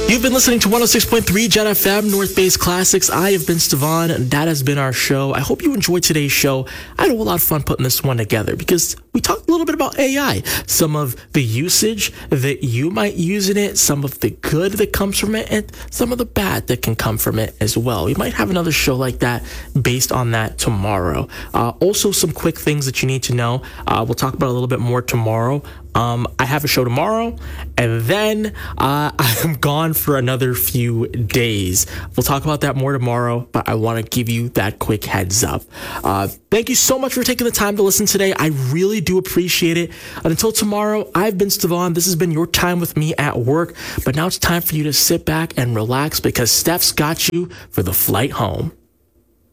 You've been listening to 106.3 Jet FM, North Base Classics. I have been Stevan. That has been our show. I hope you enjoyed today's show. I had a whole lot of fun putting this one together because we talked a little bit about AI, some of the usage that you might use in it, some of the good that comes from it, and some of the bad that can come from it as well. We might have another show like that based on that tomorrow. Also, some quick things that you need to know. We'll talk about a little bit more tomorrow. I have a show tomorrow, and then I'm gone for another few days. We'll talk about that more tomorrow, but I want to give you that quick heads up. Thank you so much for taking the time to listen today. I really do appreciate it. And until tomorrow, I've been Stevan. This has been your time with me at work, but now it's time for you to sit back and relax because Steph's got you for the flight home.